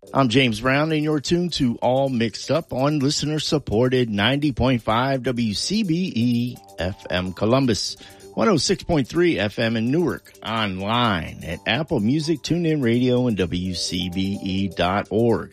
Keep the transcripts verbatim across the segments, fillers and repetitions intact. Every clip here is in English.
I'm James Brown, and you're tuned to All Mixed Up on listener-supported ninety point five W C B E F M Columbus, one oh six point three F M in Newark, online at Apple Music, TuneIn Radio, and W C B E dot org.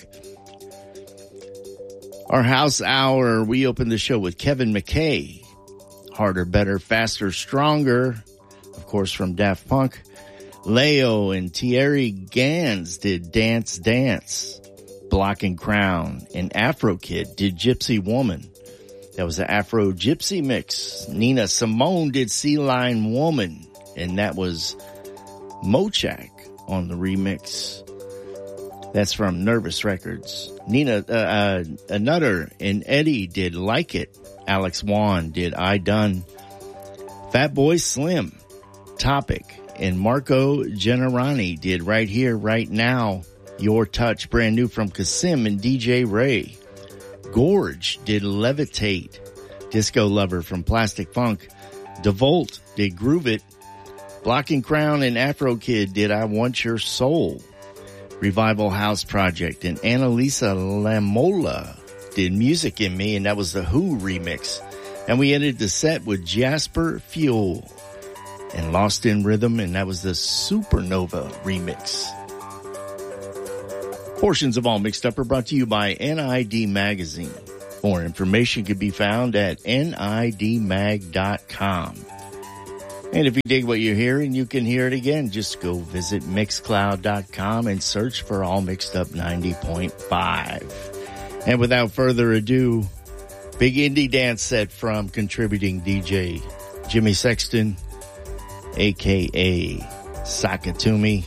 Our house hour, we opened the show with Kevin McKay, Harder, Better, Faster, Stronger, of course, from Daft Punk. Leo and Thierry Gans did Dance Dance. Block and Crown and Afro Kid did Gypsy Woman. That was the Afro Gypsy mix. Nina Simone did Sea Lion Woman, and that was Mochak on the remix. That's from Nervous Records. Nina, uh, uh, Another and Eddie did Like It. Alex Wan did I Done. Fatboy Slim, Topic. And Marco Generani did Right Here, Right Now, Your Touch, brand new from Kasim and D J Ray. Gorge did Levitate. Disco Lover from Plastic Funk. DeVolt did Groove It. Block and Crown and Afro Kid did I Want Your Soul. Revival House Project and Annalisa Lamola did Music in Me, and that was the Who remix. And we ended the set with Jasper Fuel and Lost in Rhythm, and that was the Supernova remix. Portions of All Mixed Up are brought to you by N I D Magazine. More information can be found at N I D mag dot com. And if you dig what you're hearing, you can hear it again. Just go visit mixcloud dot com and search for All Mixed Up ninety point five. And without further ado, big indie dance set from contributing D J Jimmy Sexton, a k a. Sakatumi.